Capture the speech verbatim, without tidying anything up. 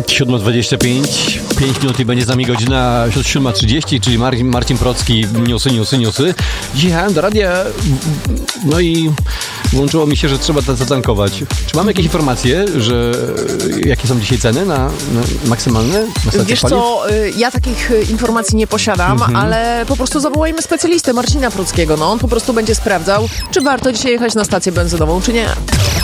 siódma dwadzieścia pięć, pięć minut i będzie z nami godzina siódma trzydzieści, czyli Mar- Marcin Procki, newsy, newsy, newsy. Dzisiaj jechałem do radia, no i włączyło mi się, że trzeba zatankować. Czy mamy jakieś informacje, że jakie są dzisiaj ceny na, na maksymalne na stacjach Wiesz paliw? co, ja takich informacji nie posiadam, mhm. ale po prostu zawołajmy specjalistę Marcina Prockiego. No, on po prostu będzie sprawdzał, czy warto dzisiaj jechać na stację benzynową, czy nie.